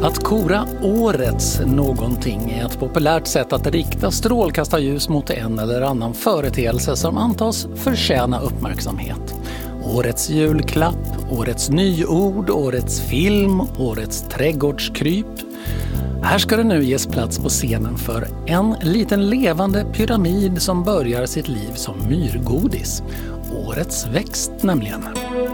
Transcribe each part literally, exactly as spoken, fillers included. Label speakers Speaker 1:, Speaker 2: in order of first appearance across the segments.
Speaker 1: Att kora årets någonting är ett populärt sätt att rikta strålkastarljus mot en eller annan företeelse som antas förtjäna uppmärksamhet. Årets julklapp, årets nyord, årets film, årets trädgårdskryp. Här ska det nu ges plats på scenen för en liten levande pyramid som börjar sitt liv som myrgodis. Årets växt nämligen.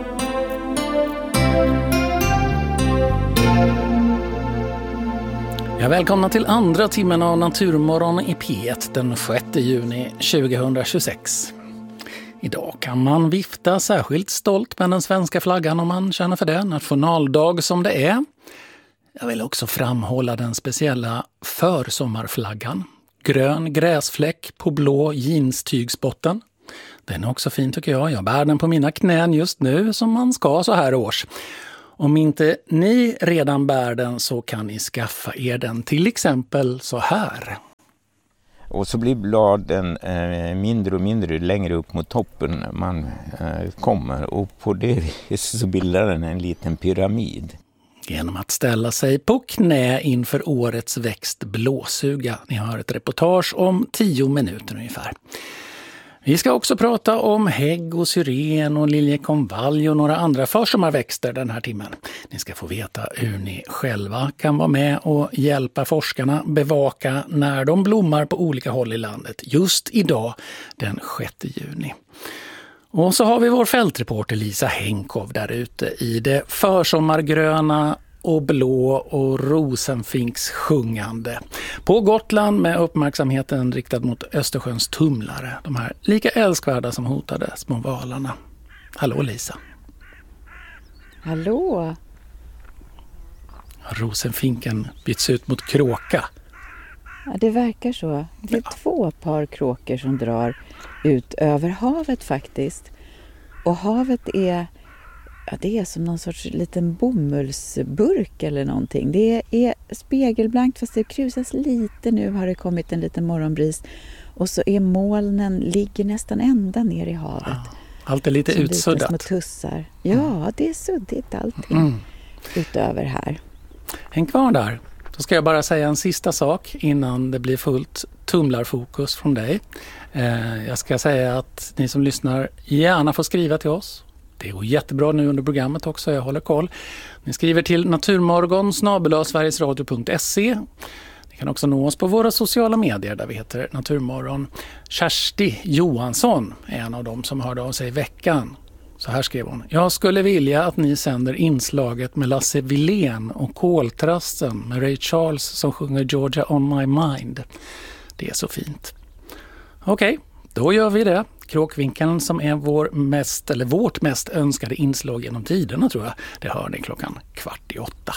Speaker 1: Jag välkomnar till andra timmen av Naturmorgon i P ett den sjätte juni tjugohundratjugosex. Idag kan man vifta särskilt stolt med den svenska flaggan om man känner för det, nationaldag som det är. Jag vill också framhålla den speciella försommarflaggan. Grön gräsfläck på blå jeanstygsbotten. Den är också fin tycker jag. Jag bär den på mina knän just nu som man ska så här års. Om inte ni redan bär den så kan ni skaffa er den till exempel så här.
Speaker 2: Och så blir bladen eh, mindre och mindre längre upp mot toppen man eh, kommer. Och på det viset så bildar den en liten pyramid.
Speaker 1: Genom att ställa sig på knä inför årets växt blåsuga. Ni har ett reportage om tio minuter ungefär. Vi ska också prata om hägg och syren och liljekonvalj och några andra försommarväxter den här timmen. Ni ska få veta hur ni själva kan vara med och hjälpa forskarna bevaka när de blommar på olika håll i landet. Just idag den sjätte juni. Och så har vi vår fältreporter Lisa Henkov där ute i det försommargröna och blå och rosenfinks sjungande. På Gotland med uppmärksamheten riktad mot Östersjöns tumlare. De här lika älskvärda som hotade små valarna. Hallå Lisa.
Speaker 3: Hallå.
Speaker 1: Rosenfinken byts ut mot kråka.
Speaker 3: Ja, det verkar så. Det är ja. två par kråkor som drar ut över havet faktiskt. Och havet är... Ja, det är som någon sorts liten bomullsburk eller någonting. Det är spegelblankt fast det krusas lite nu har det kommit en liten morgonbris. Och så är molnen ligger nästan ända ner i havet.
Speaker 1: Ja, allt är lite som utsuddat.
Speaker 3: Små tussar. Ja, det är suddigt allting mm. utöver här.
Speaker 1: Häng kvar där. Då ska jag bara säga en sista sak innan det blir fullt tumlarfokus från dig. Eh, jag ska säga att ni som lyssnar gärna får skriva till oss. Det går jättebra nu under programmet också, jag håller koll. Ni skriver till naturmorgon snabel-a sverigesradio punkt se. Ni kan också nå oss på våra sociala medier där vi heter Naturmorgon. Kersti Johansson är en av dem som hörde av sig i veckan. Så här skrev hon. Jag skulle vilja att ni sänder inslaget med Lasse Wilén och Koltrasten med Ray Charles som sjunger Georgia on my mind. Det är så fint. Okej, okay, då gör vi det. Kråkvinkeln som är vår mest, eller vårt mest önskade inslag genom tiderna tror jag. Det hör ni klockan kvart i åtta.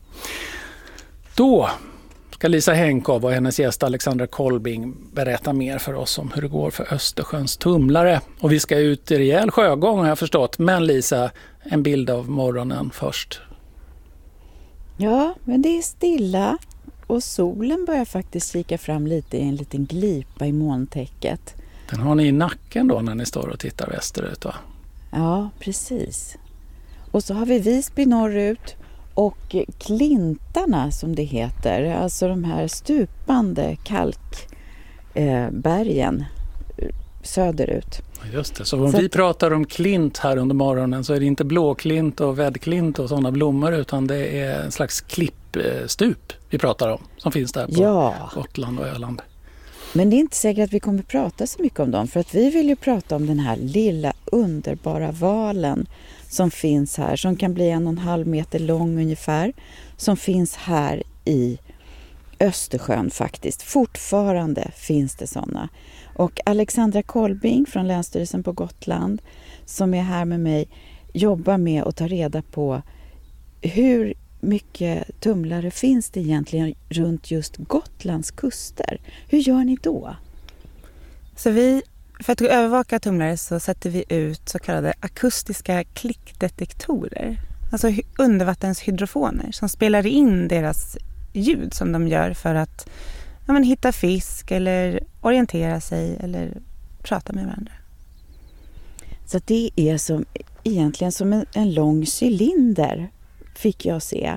Speaker 1: Då ska Lisa Henkov och hennes gäst Alexandra Kolbing berätta mer för oss om hur det går för Östersjöns tumlare. Och vi ska ut i rejäl sjögång har jag förstått. Men Lisa, en bild av morgonen först.
Speaker 3: Ja, men det är stilla och solen börjar faktiskt kika fram lite i en liten glipa i molntäcket.
Speaker 1: Den har ni i nacken då när ni står och tittar västerut va?
Speaker 3: Ja, precis. Och så har vi Visby norrut och Klintarna som det heter. Alltså de här stupande kalkbergen eh, söderut.
Speaker 1: Just det, så om
Speaker 3: så
Speaker 1: vi pratar om klint här under morgonen så är det inte blåklint och väddklint och sådana blommor utan det är en slags klippstup vi pratar om som finns där på
Speaker 3: ja.
Speaker 1: Gotland och Öland.
Speaker 3: Men det är inte säkert att vi kommer prata så mycket om dem för att vi vill ju prata om den här lilla underbara valen som finns här, som kan bli en och en halv meter lång ungefär, som finns här i Östersjön faktiskt. Fortfarande finns det sådana. Och Alexandra Kolbing från Länsstyrelsen på Gotland som är här med mig jobbar med att ta reda på hur mycket tumlare finns det egentligen runt just Gotlands kuster. Hur gör ni då?
Speaker 4: Så vi, för att övervaka tumlare så sätter vi ut så kallade akustiska klickdetektorer. Alltså undervattenshydrofoner som spelar in deras ljud som de gör för att ja, men, hitta fisk eller orientera sig eller prata med varandra.
Speaker 3: Så det är som, egentligen som en, en lång cylinder fick jag se.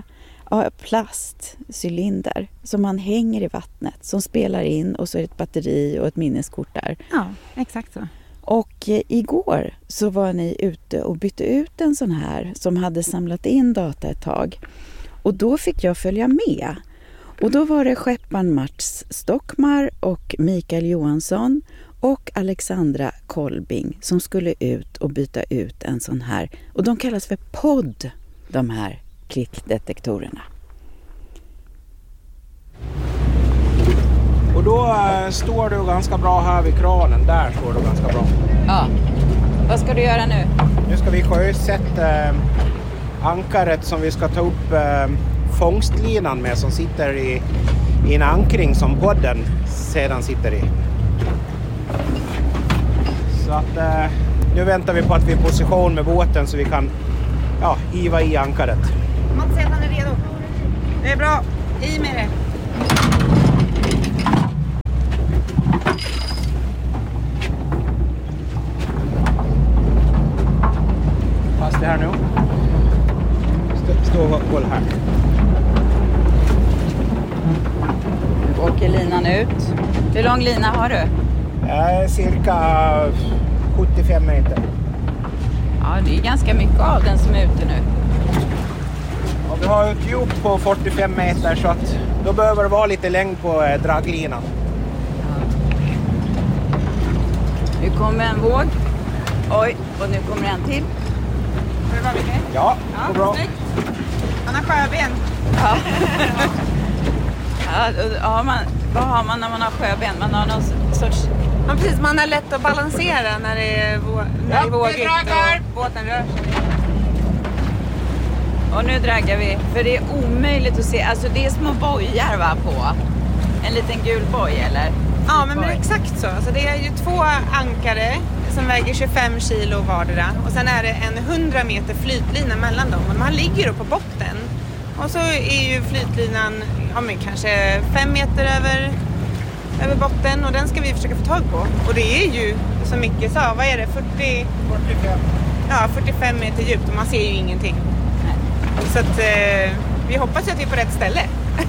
Speaker 3: ja, plastcylinder som man hänger i vattnet, som spelar in, och så är det ett batteri och ett minneskort där.
Speaker 4: Ja, exakt så.
Speaker 3: Och eh, igår så var ni ute och bytte ut en sån här som hade samlat in data ett tag. Och då fick jag följa med. Och då var det skepparen Mats Stockmar och Mikael Johansson och Alexandra Kolbing som skulle ut och byta ut en sån här. Och de kallas för podd, de här klickdetektorerna.
Speaker 5: Och då äh, står du ganska bra här vid kranen. Där står du ganska bra.
Speaker 3: Ja. Vad ska du göra nu?
Speaker 5: Nu ska vi sjösätta äh, ankaret som vi ska ta upp äh, fångstlinan med, som sitter i, i en ankring som podden sedan sitter i. Så att äh, nu väntar vi på att vi är i position med båten så vi kan ja, hiva i ankaret.
Speaker 4: Mats säger att han är redo. Det är bra. I med det.
Speaker 5: Fast det här nu. Stå, stå och håll här.
Speaker 3: Nu åker linan ut. Hur lång lina har du?
Speaker 5: Äh, cirka sjuttiofem meter.
Speaker 3: Ja, det är ganska mycket av den som är ute nu.
Speaker 5: Och vi har ett djup på fyrtiofem meter, så att då behöver det vara lite längd på eh, draglinan.
Speaker 3: Nu kommer en våg. Oj, och nu kommer en till.
Speaker 4: Får det vara mycket?
Speaker 5: Ja,
Speaker 4: Ja,
Speaker 5: det går bra.
Speaker 4: snyggt. Han har sjöben.
Speaker 3: Ja. Ja, då har man, vad har man när man har sjöben? Man har någon sorts...
Speaker 4: Ja, precis. Man har lätt att balansera när det är, vå- när det är vågigt och båten rör sig.
Speaker 3: Och nu draggar vi, för det är omöjligt att se. Alltså det är små bojar va, på. En liten gul boj eller?
Speaker 4: Ja, men, men exakt så. Alltså, det är ju två ankare som väger tjugofem kilo vardera. Och sen är det en hundra meter flytlina mellan dem. Och man ligger då på botten. Och så är ju flytlinan ja, men kanske fem meter över, över botten. Och den ska vi försöka få tag på. Och det är ju så mycket så. Vad är det? fyrtio,
Speaker 5: fyrtiofem.
Speaker 4: ja, fyrtiofem meter djupt och man ser ju ingenting. Så att eh, vi hoppas ju att vi är på rätt ställe.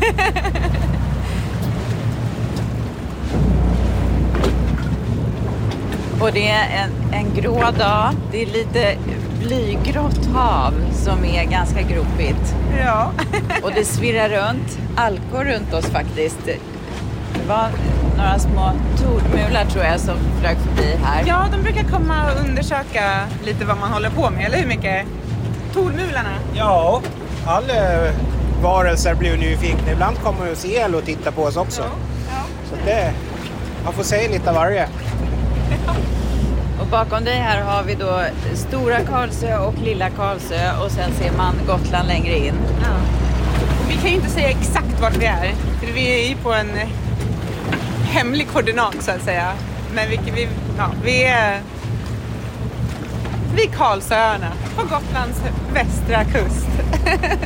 Speaker 3: Och det är en, en grå dag. Det är lite blygrått hav som är ganska gropigt.
Speaker 4: Ja.
Speaker 3: Och det svirrar runt. Alkor runt oss faktiskt. Det var några små tordmular tror jag som flög förbi här.
Speaker 4: Ja, de brukar komma och undersöka lite vad man håller på med, eller hur mycket? Tordmularna.
Speaker 5: Ja, alla varelser blir nyfikna. Ibland kommer ju sel och titta på oss också.
Speaker 4: Ja. Ja.
Speaker 5: Så det, man får se lite av varje.
Speaker 3: Och bakom dig här har vi då Stora Karlsö och Lilla Karlsö och sen ser man Gotland längre in.
Speaker 4: Ja. Vi kan ju inte säga exakt vart vi är, för vi är ju på en hemlig koordinat så att säga. Men vi, vi, ja, vi är vid Karlsöarna på Gotlands västra kust.